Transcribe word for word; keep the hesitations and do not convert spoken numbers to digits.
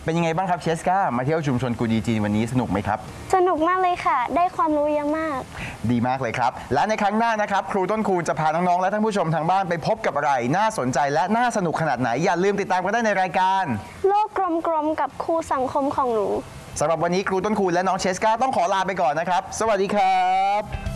เป็นยังไงบ้างครับเชสกามาเที่ยวชุมชนกูดีจีนวันนี้สนุกไหมครับสนุกมากเลยค่ะได้ความรู้เยอะมากดีมากเลยครับและในครั้งหน้านะครับครูต้นคูณจะพาน้องๆและท่านผู้ชมทางบ้านไปพบกับอะไรน่าสนใจและน่าสนุกขนาดไหนอย่าลืมติดตามกันได้ในรายการโลกกลมๆกับครูสังคมของหนูสำหรับวันนี้ครูต้นคูณและน้องเชสกาต้องขอลาไปก่อนนะครับสวัสดีครับ